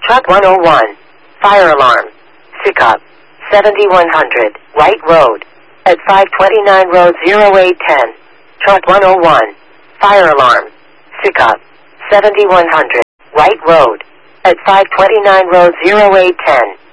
Truck 101. Fire alarm. Pickup. 7100. Right road. At 529 Road 0810. Truck 101. Fire alarm. Pickup. 7100. Right road. At 529 Road 0810.